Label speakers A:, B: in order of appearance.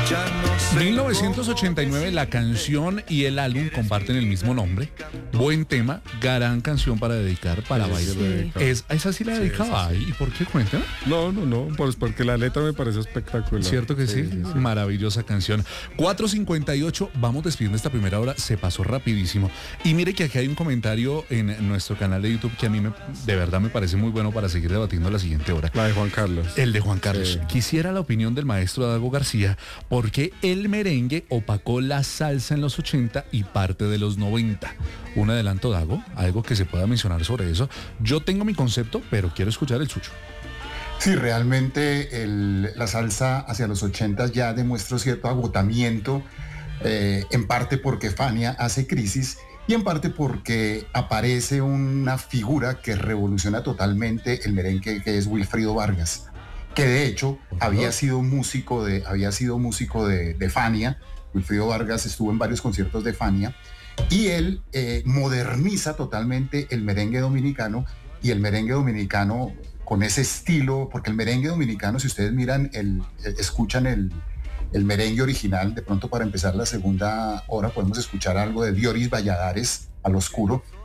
A: 1989, la canción y el álbum comparten el mismo nombre. Buen tema, gran canción para dedicar, para bailar. Esa sí la dedicaba. ¿Y por qué? Cuéntame.
B: No, pues porque la letra me parece espectacular.
A: ¿Cierto que sí? Maravillosa canción. 4:58, vamos despidiendo esta primera hora, se pasó rapidísimo. Y mire que aquí hay un comentario en nuestro canal de YouTube que a mí de verdad me parece muy bueno para seguir debatiendo la siguiente hora.
B: La de Juan Carlos.
A: El de Juan Carlos. Sí. Quisiera la opinión del maestro Dago García, porque el merengue opacó la salsa en los 80 y parte de los 90. Un adelanto, Dago, algo que se pueda mencionar sobre eso. Yo tengo mi concepto, pero quiero escuchar el suyo.
C: Sí, realmente la salsa hacia los 80 ya demuestra cierto agotamiento, en parte porque Fania hace crisis y en parte porque aparece una figura que revoluciona totalmente el merengue, que es Wilfrido Vargas, que de hecho había sido músico de Fania. Wilfrido Vargas estuvo en varios conciertos de Fania y él moderniza totalmente el merengue dominicano, y el merengue dominicano con ese estilo, porque el merengue dominicano, si ustedes miran, escuchan el merengue original, de pronto para empezar la segunda hora podemos escuchar algo de Dioris Valladares, Al Oscuro,